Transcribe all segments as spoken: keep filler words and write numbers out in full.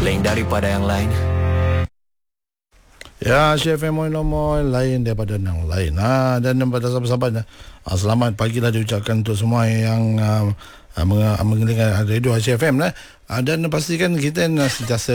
lain daripada yang lain. Ya, Chef Moy Nomoy lain daripada yang lain. Ha, dan pada sahabat-sahabat, ha, selamat pagi lah diucapkan untuk semua yang uh, mengenai radio H F M lah. Ha, dan pastikan kita uh, sentiasa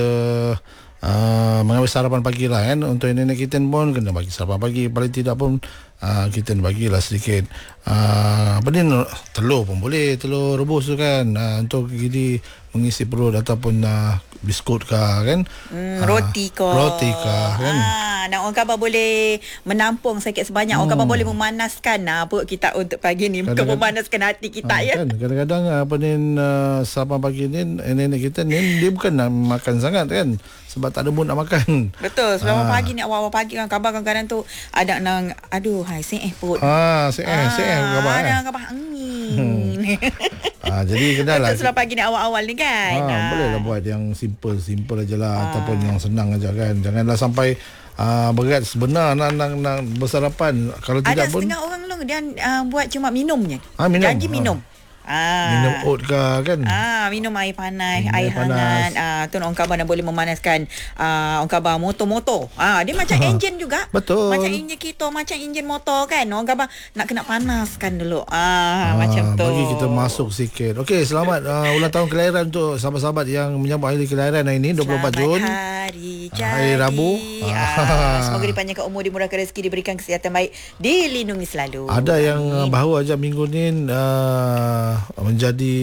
uh, mengambil sarapan pagi lah kan. Untuk nenek kita pun kena bagi sarapan pagi. Paling tidak pun uh, kita bagilah sedikit uh, apa ni, telur pun boleh, telur rebus tu kan, uh, untuk jadi mengisi perut, ataupun uh, biskut kah kan, hmm, roti kah roti kah kan. Ah, dan orang khabar boleh menampung sikit sebanyak. hmm. Orang khabar boleh memanaskan uh, perut kita untuk pagi ni, bukan memanaskan hati kita. ha, ya kan kadang-kadang apa ni, uh, sarapan pagi ni nenek kita ni dia bukan nak makan sangat kan, sebab tak ada mood nak makan. Betul. Sebab ha. pagi ni, awal-awal pagi kan khabar kadang-kadang tu ada nang aduh hai seeh perut. Ah, seeh seeh khabar. Ada khabar angin. Ah, jadi kenalah. Sebab pagi ni awal-awal ni kan. Ah, ah. Bolehlah buat yang simple simple aja lah, ah. ataupun yang senang aja kan. Janganlah sampai uh, berat sebenar nak nak, nak bersarapan. Kalau ada tidak pun setengah orang long dia uh, buat cuma minumnya. Ah, minum. Janji minum. Ah. Ah. Minum oat ke kan. Ah, minum air panas, minum air, air panas. hangat. Ah, tu orang khabar boleh memanaskan ah orang khabar motor-motor. Ah, dia macam enjin juga. Betul. Macam enjin kita, macam enjin motor kan. Orang khabar nak kena panaskan dulu. Ah, ah macam tu. Bagi kita masuk sikit. Okey, selamat uh, ulang tahun kelahiran untuk sahabat-sahabat yang menyambut hari kelahiran hari ini dua puluh empat Jun. Hari jadi. Hari Rabu. Ah, semoga dipanjangkan umur, dimurahkan rezeki, diberikan kesihatan baik, dilindungi selalu. Ada yang uh, baru aja minggu ni uh, menjadi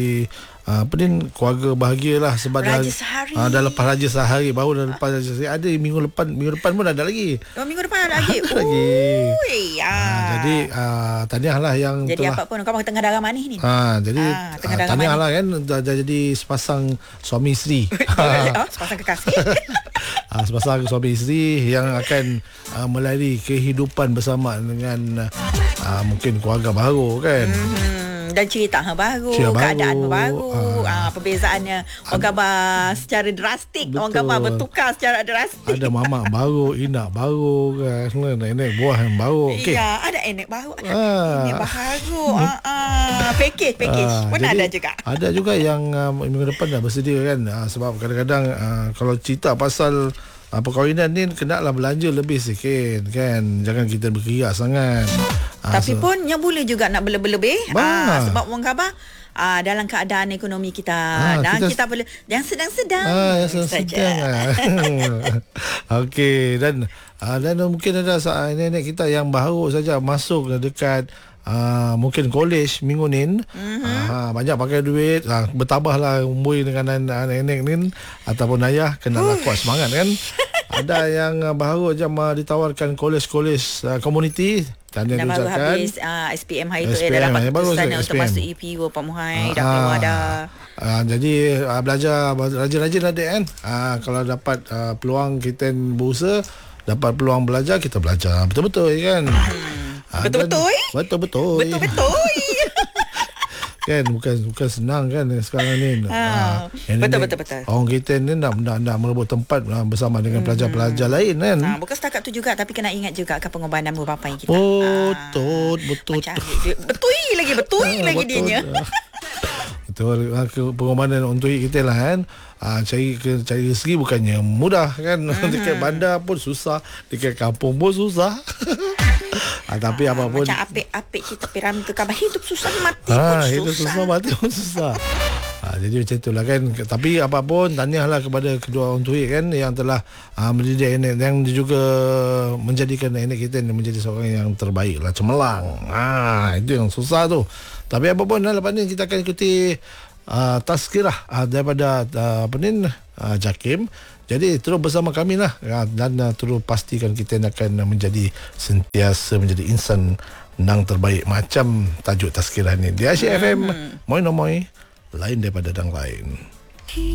Uh, apa ni, keluarga bahagialah sebab Raja dah, sehari. uh, dah lepas Raja sehari, baru dah lepas Raja sehari. Ada minggu depan, minggu depan pun ada lagi. Oh, minggu depan ada lagi. Ada lagi. Ui, ah. uh, jadi uh, tahniahlah yang jadi telah, apa pun kamu tengah darah manis ni. uh, jadi ah, uh, tahniahlah kan dah, dah jadi sepasang suami isteri. Oh, sepasang kekasih. uh, sepasang suami isteri yang akan uh, melalui kehidupan bersama dengan uh, mungkin keluarga baru kan. Mm-hmm. Dan cerita ha, baru, cerita keadaan baru, baru, ah. Ah, perbezaannya orang khabar secara drastik. Betul. Orang khabar bertukar secara drastik. Ada mamak baru, inak baru kan, nenek buah yang baru. Okay. Ya, ada enek baru, ada ah. enek baru. ah, ah. Package, package ah, pun ada juga. Ada juga yang uh, minggu depan dah bersedia kan, uh, sebab kadang-kadang uh, kalau cerita pasal uh, perkahwinan ni, kenalah belanja lebih sikit kan. Jangan kita berkira sangat. Tapi so, pun yang boleh juga nak berlebih-lebih. Ah, sebab orang khabar ah, dalam keadaan ekonomi kita, ah, dan kita, kita boleh yang sedang-sedang. Ah, yang sedang-sedang. Okey, dan ah, dan mungkin ada nenek kita yang baru saja masuk dekat Uh, mungkin college minggu ni, mm-hmm. uh, banyak pakai duit, uh, bertambahlah umur dengan nenek ni ataupun ayah, kenalah kuat semangat kan. Ada yang uh, baru je uh, ditawarkan college-college uh, community. Tanda dan baru habis uh, S P M hari tu, eh, dah dapat keputusan untuk masuk E P O Pak Muhai, uh, dah keluar dah. Uh, jadi uh, belajar rajin-rajin adik kan. Uh, kalau dapat uh, peluang kita berusaha, dapat peluang belajar, kita belajar betul-betul kan. Hmm. Betul-betul. Betul-betul. Betul-betul. Kan bukan bukan senang kan sekarang ni. Ha, betul betul betul. Orang kita ni nak nak, nak merebut tempat bersama dengan pelajar-pelajar hmm. lain kan. Ha, bukan setakat tu juga, tapi kena ingat juga ke pengorbanan bapa yang kita. Betul, ha, betul. Betul lagi, betul lagi dianya. Betul, pengorbanan untuk kita lah kan. Ha, cari cari rezeki bukannya mudah kan. Mm-hmm. Dekat bandar pun susah, dekat kampung pun susah. Ha, tapi ha, apapun macam apik-apik kita piramid ke khabar, hidup susah mati ha, pun hidup susah. susah mati pun susah. Ha, jadi macam itulah kan. Tapi apapun, tahniahlah kepada kedua orang tua kan yang telah ha, mendidik nenek, yang juga menjadikan nenek kita menjadi seorang yang terbaik lah, cemerlang. Ha, itu yang susah tu. Tapi apapun, lepas ni kita akan ikuti uh, tazkirah uh, daripada uh, apa ni uh, Jakim. Jadi terus bersama kami lah, dan uh, terus pastikan kita akan menjadi sentiasa menjadi insan yang terbaik macam tajuk tazkirah ni di Asyik hmm. F M. Moy no moy, lain daripada yang lain.